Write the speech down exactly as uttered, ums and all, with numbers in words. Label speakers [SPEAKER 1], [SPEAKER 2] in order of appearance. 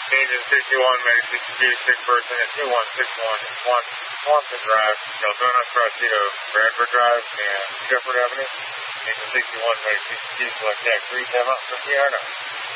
[SPEAKER 1] Engine sixty-one, Medic sixty-two, sick person at two one six one, Swanson Drive, Deltona, Crosseto, Bradford Drive, and Shepherd Avenue. Engine sixty-one, Medic sixty-two, select deck three seven from Sierra.